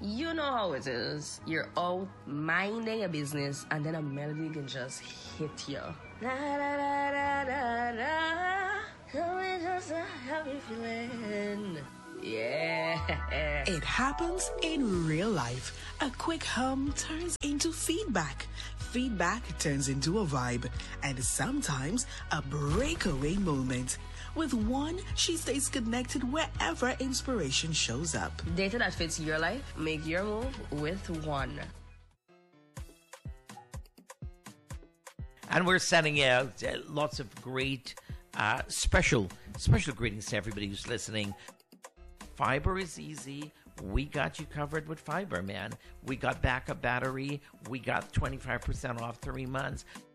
You know how it is. You're out minding a business and then a melody can just hit you. Da, da, da, da, da, da. Oh, it's just a happy feeling. Yeah. It happens in real life. A quick hum turns into feedback. Feedback turns into a vibe. And sometimes a breakaway moment. With One, she stays connected wherever inspiration shows up. Data that fits your life, make your move with One. And we're sending out lots of great special greetings to everybody who's listening. Fiber is easy. We got you covered with Fiber, man. We got backup battery. We got 25% off 3 months.